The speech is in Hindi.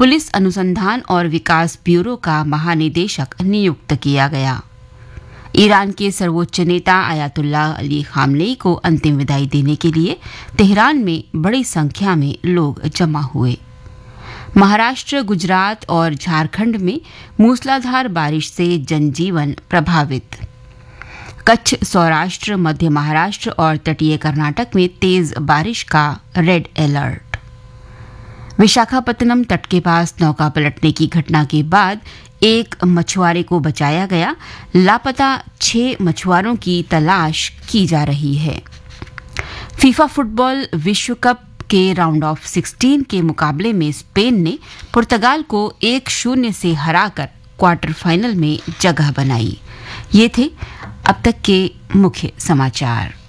पुलिस अनुसंधान और विकास ब्यूरो का महानिदेशक नियुक्त किया गया। ईरान के सर्वोच्च नेता आयतुल्लाह अली खामनेई को अंतिम विदाई देने के लिए तेहरान में बड़ी संख्या में लोग जमा हुए। महाराष्ट्र, गुजरात और झारखंड में मूसलाधार बारिश से जनजीवन प्रभावित। कच्छ, सौराष्ट्र, मध्य महाराष्ट्र और तटीय कर्नाटक में तेज बारिश का रेड अलर्ट। विशाखापत्तनम तट के पास नौका पलटने की घटना के बाद एक मछुआरे को बचाया गया। लापता 6 मछुआरों की तलाश की जा रही है। फीफा फुटबॉल विश्व कप के राउंड ऑफ 16 के मुकाबले में स्पेन ने पुर्तगाल को 1-0 से हराकर क्वार्टर फाइनल में जगह बनाई। ये थे अब तक के मुख्य समाचार।